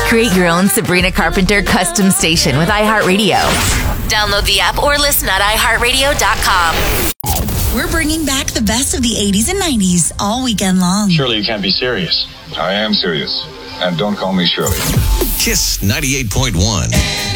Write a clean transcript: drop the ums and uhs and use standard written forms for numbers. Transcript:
Create your own Sabrina Carpenter custom station with iHeartRadio. Download the app or listen at iHeartRadio.com. We're bringing back the best of the 80s and 90s all weekend long. Surely you can't be serious. I am serious. And don't call me Shirley. Kiss 98.1.